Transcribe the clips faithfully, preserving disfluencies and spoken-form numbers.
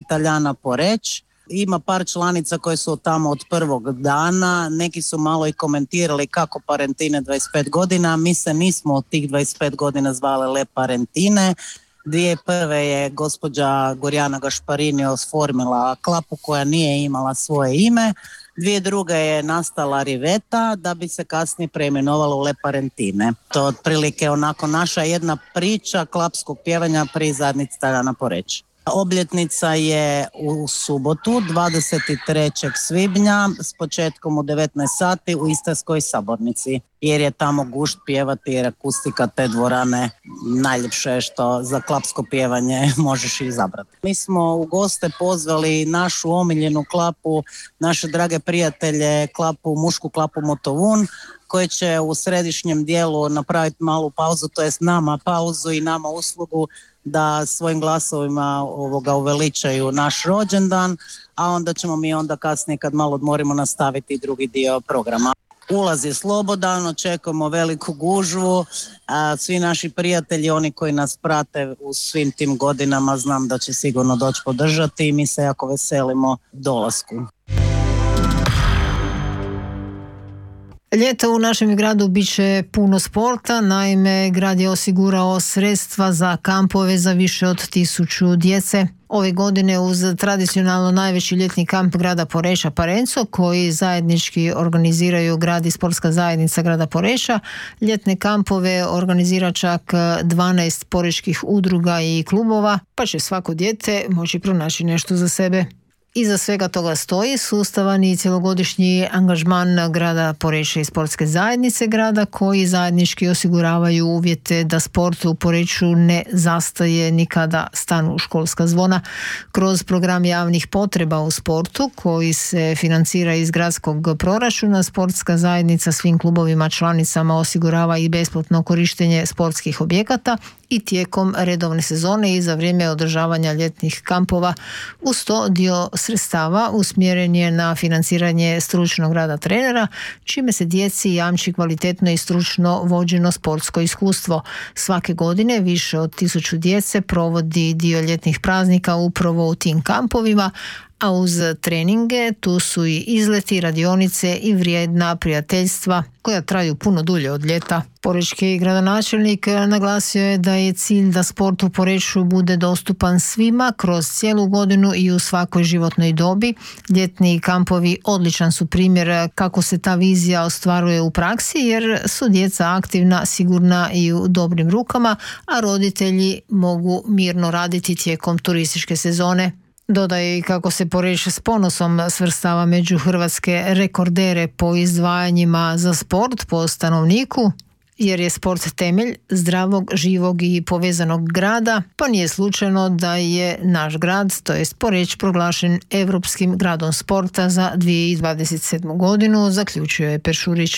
Italijana Poreč. Ima par članica koje su tamo od prvog dana, neki su malo i komentirali kako Parentine dvadeset pet godina, mi se nismo od tih dvadeset pet godina zvale Le Parentine. dvije tisuće prve je gospođa Gorjana Gašparini osformila klapu koja nije imala svoje ime, dvije tisuće druge je nastala Riveta da bi se kasnije preimenovala u Le Parentine. To je otprilike onako naša jedna priča klapskog pjevanja pri zajednici Italijana Poreč. Obljetnica je u subotu, dvadeset trećeg svibnja, s početkom u devetnaest sati u Istarskoj sabornici, jer je tamo gušt pjevati, jer akustika te dvorane najljepše je što za klapsko pjevanje možeš izabrati. Mi smo u goste pozvali našu omiljenu klapu, naše drage prijatelje, klapu, mušku klapu Motovun, koje će u središnjem dijelu napraviti malu pauzu, to jest nama pauzu i nama uslugu da svojim glasovima ovoga uveličaju naš rođendan, a onda ćemo mi onda kasnije kad malo odmorimo nastaviti drugi dio programa. Ulaz je slobodan, očekujemo veliku gužvu, a svi naši prijatelji, oni koji nas prate u svim tim godinama, znam da će sigurno doći podržati i mi se jako veselimo dolasku. Ljeto u našem gradu bit će puno sporta, naime grad je osigurao sredstva za kampove za više od tisuću djece. Ove godine uz tradicionalno najveći ljetni kamp grada Poreča Parenco, koji zajednički organiziraju grad i sportska zajednica grada Poreča, ljetne kampove organizira čak dvanaest porečkih udruga i klubova, pa će svako dijete moći pronaći nešto za sebe. Iza svega toga stoji sustavan i cjelogodišnji angažman grada Poreča i sportske zajednice grada, koji zajednički osiguravaju uvjete da sport u Poreču ne zastaje nikada stanu školska zvona. Kroz program javnih potreba u sportu, koji se financira iz gradskog proračuna, sportska zajednica svim klubovima članicama osigurava i besplatno korištenje sportskih objekata i tijekom redovne sezone i za vrijeme održavanja ljetnih kampova. Uz to dio sredstava usmjeren je na financiranje stručnog rada trenera, čime se djeci jamči kvalitetno i stručno vođeno sportsko iskustvo. Svake godine više od tisuću djece provodi dio ljetnih praznika upravo u tim kampovima, a uz treninge tu su i izleti, radionice i vrijedna prijateljstva koja traju puno dulje od ljeta. Porečki gradonačelnik naglasio je da je cilj da sport u Poreču bude dostupan svima kroz cijelu godinu i u svakoj životnoj dobi. Ljetni kampovi odličan su primjer kako se ta vizija ostvaruje u praksi, jer su djeca aktivna, sigurna i u dobrim rukama, a roditelji mogu mirno raditi tijekom turističke sezone. Dodaje i kako se Poreč s ponosom svrstava među hrvatske rekordere po izdvajanjima za sport po stanovniku, jer je sport temelj zdravog, živog i povezanog grada, pa nije slučajno da je naš grad, to jest Poreč, proglašen Europskim gradom sporta za dvije tisuće dvadeset sedmu godinu, zaključio je Peršurić.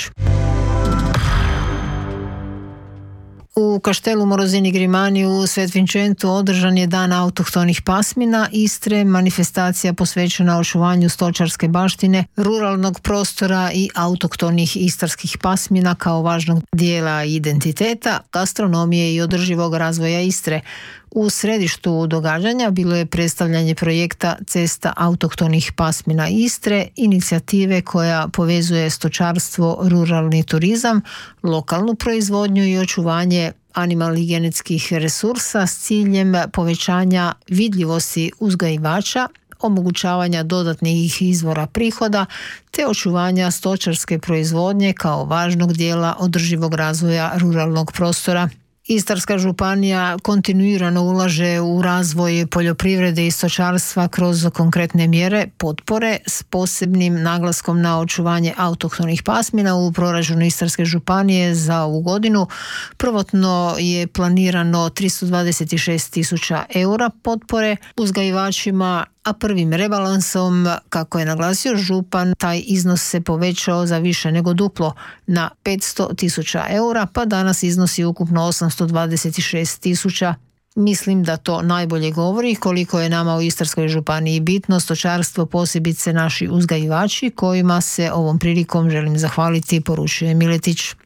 U Kaštelu Morozini Grimani u Svet Vincentu održan je dan autohtonih pasmina Istre, manifestacija posvećena očuvanju stočarske baštine, ruralnog prostora i autohtonih istarskih pasmina kao važnog dijela identiteta, gastronomije i održivog razvoja Istre. U središtu događanja bilo je predstavljanje projekta Cesta autohtonih pasmina Istre, inicijative koja povezuje stočarstvo, ruralni turizam, lokalnu proizvodnju i očuvanje animalnih genetskih resursa s ciljem povećanja vidljivosti uzgajivača, omogućavanja dodatnih izvora prihoda te očuvanja stočarske proizvodnje kao važnog dijela održivog razvoja ruralnog prostora. Istarska županija kontinuirano ulaže u razvoj poljoprivrede i stočarstva kroz konkretne mjere potpore s posebnim naglaskom na očuvanje autohtonih pasmina. U proračunu Istarske županije za ovu godinu prvotno je planirano tristo dvadeset šest tisuća eura potpore uzgajivačima, a prvim rebalansom, kako je naglasio župan, taj iznos se povećao za više nego duplo na petsto tisuća eura, pa danas iznosi ukupno osamsto dvadeset šest tisuća. Mislim da to najbolje govori koliko je nama u Istarskoj županiji bitno stočarstvo, posebice naši uzgajivači, kojima se ovom prilikom želim zahvaliti, poručuje Miletić.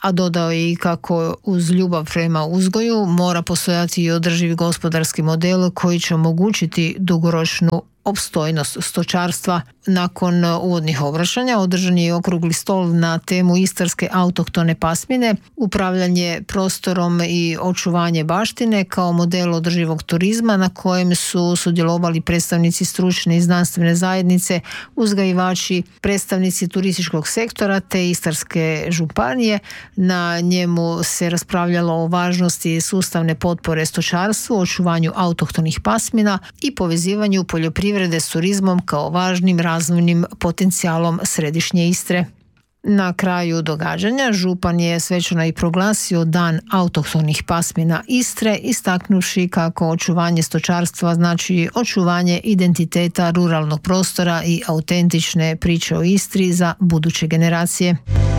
a dodao je i kako uz ljubav prema uzgoju mora postojati i održivi gospodarski model koji će omogućiti dugoročnu opstojnost stočarstva. Nakon uvodnih obraćanja održan je okrugli stol na temu istarske autohtone pasmine, upravljanje prostorom i očuvanje baštine kao model održivog turizma na kojem su sudjelovali predstavnici stručne i znanstvene zajednice, uzgajivači, predstavnici turističkog sektora te Istarske županije. Na njemu se raspravljalo o važnosti sustavne potpore stočarstvu, očuvanju autohtonih pasmina i povezivanju poljoprivrede s turizmom kao važnim razvojnim potencijalom središnje Istre. Na kraju događanja župan je svečano i proglasio Dan autohtonih pasmina Istre, istaknuvši kako očuvanje stočarstva znači očuvanje identiteta ruralnog prostora i autentične priče o Istri za buduće generacije.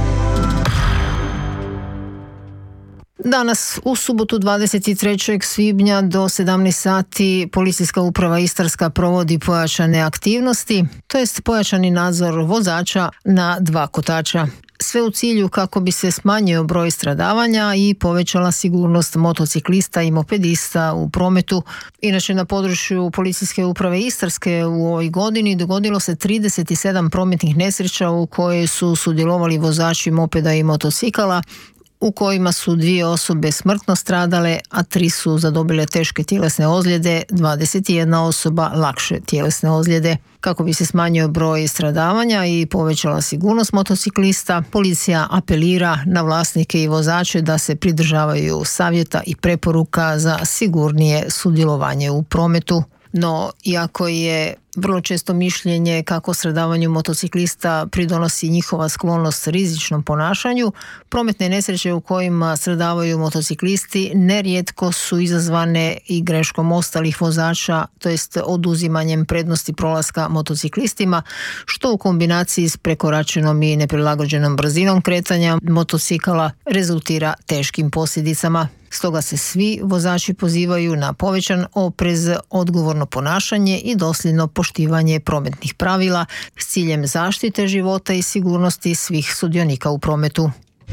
Danas u subotu dvadeset trećeg svibnja do sedamnaest sati Policijska uprava Istarska provodi pojačane aktivnosti, to jest pojačani nadzor vozača na dva kotača. Sve u cilju kako bi se smanjio broj stradavanja i povećala sigurnost motociklista i mopedista u prometu. Inače, na području Policijske uprave Istarske u ovoj godini dogodilo se trideset sedam prometnih nesreća u koje su sudjelovali vozači mopeda i motocikala, u kojima su dvije osobe smrtno stradale, a tri su zadobile teške tjelesne ozljede, dvadeset jedna osoba lakše tjelesne ozljede. Kako bi se smanjio broj stradavanja i povećala sigurnost motociklista, policija apelira na vlasnike i vozače da se pridržavaju savjeta i preporuka za sigurnije sudjelovanje u prometu. No, iako je vrlo često mišljenje kako stradavanju motociklista pridonosi njihova sklonost rizičnom ponašanju, prometne nesreće u kojima stradavaju motociklisti nerijetko su izazvane i greškom ostalih vozača, to jest oduzimanjem prednosti prolaska motociklistima, što u kombinaciji s prekoračenom i neprilagođenom brzinom kretanja motocikala rezultira teškim posljedicama. Stoga se svi vozači pozivaju na povećan oprez, odgovorno ponašanje i dosljedno poštivanje prometnih pravila s ciljem zaštite života i sigurnosti svih sudionika u prometu.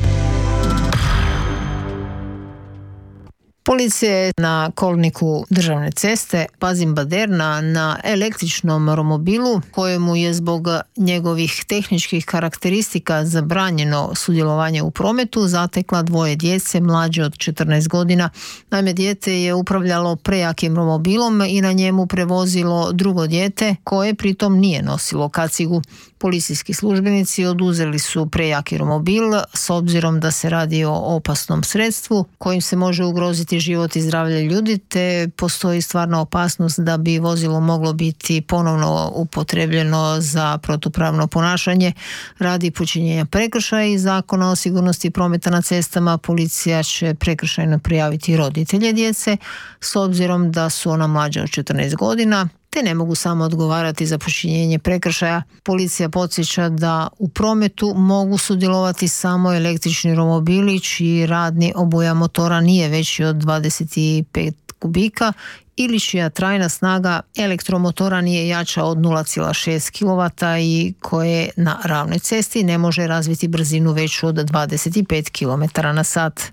Policija je na kolniku državne ceste Pazin Baderna na električnom romobilu, kojemu je zbog njegovih tehničkih karakteristika zabranjeno sudjelovanje u prometu, zatekla dvoje djece mlađe od četrnaest godina. Naime, dijete je upravljalo prejakim romobilom i na njemu prevozilo drugo dijete koje pritom nije nosilo kacigu. Policijski službenici oduzeli su prejaki romobil s obzirom da se radi o opasnom sredstvu kojim se može ugroziti život i zdravlje ljudi, te postoji stvarna opasnost da bi vozilo moglo biti ponovno upotrebljeno za protupravno ponašanje. Radi počinjenja prekršaja iz Zakona o sigurnosti prometa na cestama, policija će prekršajno prijaviti roditelje djece s obzirom da su ona mlađa od četrnaest godina, te ne mogu samo odgovarati za počinjenje prekršaja. Policija podsjeća da u prometu mogu sudjelovati samo električni romobili čiji radni obujam motora nije veći od dvadeset pet kubika ili čija trajna snaga elektromotora nije jača od nula zarez šest kilovata i koje na ravnoj cesti ne može razviti brzinu veću od dvadeset pet kilometara na sat.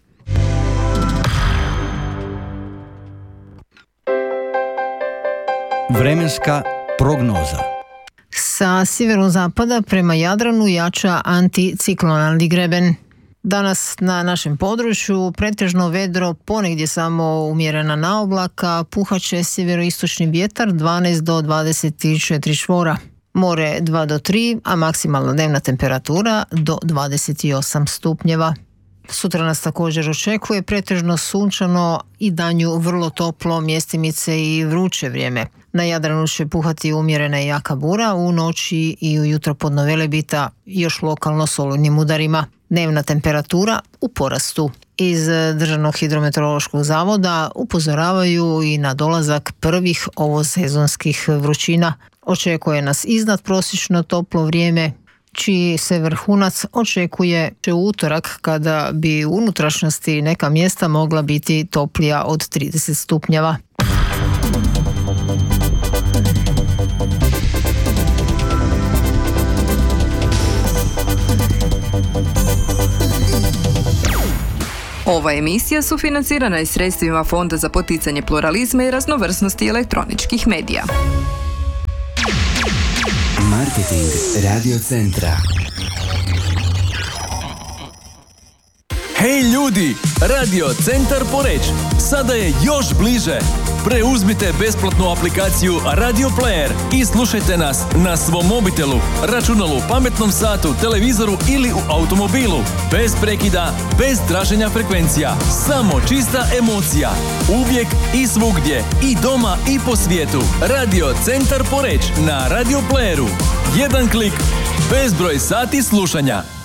Vremenska prognoza. Sa sjeverozapada prema Jadranu jača anticiklonalni greben. Danas na našem području pretežno vedro, ponegdje samo umjerena naoblaka, puhaće sjeveroistočni vjetar dvanaest do dvadeset četiri čvora. More dva do tri, a maksimalna dnevna temperatura do dvadeset osam stupnjeva. Sutra nas također očekuje pretežno sunčano i danju vrlo toplo, mjestimice i vruće vrijeme. Na Jadranu će puhati umjerena i jaka bura, u noći i ujutro podno Velebita još lokalno s olujnim udarima. Dnevna temperatura u porastu. Iz Državnog hidrometeorološkog zavoda upozoravaju i na dolazak prvih ovosezonskih vrućina. Očekuje nas iznad prosječno toplo vrijeme, čiji se vrhunac očekuje u utorak kada bi u unutrašnjosti neka mjesta mogla biti toplija od trideset stupnjeva. Ova emisija sufinancirana je sredstvima Fonda za poticanje pluralizma i raznovrsnosti elektroničkih medija. Marketing Radio Centra. Hej ljudi, Radio Centar Poreč sada je još bliže. Preuzmite besplatnu aplikaciju Radio Player i slušajte nas na svom mobitelu, računalu, pametnom satu, televizoru ili u automobilu. Bez prekida, bez traženja frekvencija. Samo čista emocija. Uvijek i svugdje. I doma i po svijetu. Radio Centar Poreč na Radio Playeru. Jedan klik, bezbroj sati slušanja.